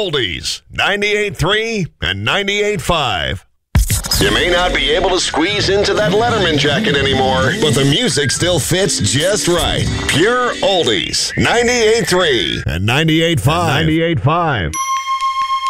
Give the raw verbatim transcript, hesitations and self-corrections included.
Oldies, ninety-eight point three and ninety-eight point five. You may not be able to squeeze into that Letterman jacket anymore, but the music still fits just right. Pure Oldies, ninety-eight point three and ninety-eight point five. ninety-eight point five.